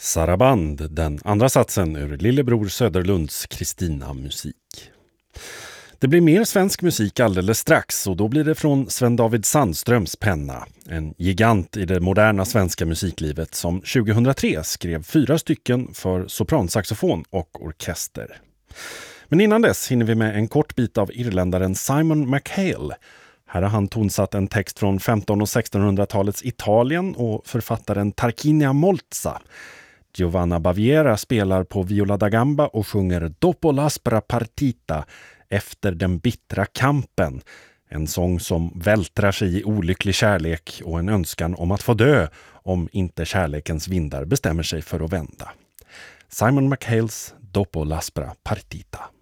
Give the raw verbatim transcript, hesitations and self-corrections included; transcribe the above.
Saraband, den andra satsen ur Lillebror Söderlunds Kristina musik. Det blir mer svensk musik alldeles strax och då blir det från Sven-David Sandströms penna. En gigant i det moderna svenska musiklivet som tjugohundratre skrev fyra stycken för sopransaxofon och orkester. Men innan dess hinner vi med en kort bit av irländaren Simon McHale. Här har han tonsatt en text från femton- och sextonhundratalets Italien och författaren Tarquinia Moltza. Giovanna Baviera spelar på viola da gamba och sjunger Dopo l'aspera partita, efter den bittra kampen. En sång som vältrar sig i olycklig kärlek och en önskan om att få dö om inte kärlekens vindar bestämmer sig för att vända. Simon McHales Dopo l'aspera partita.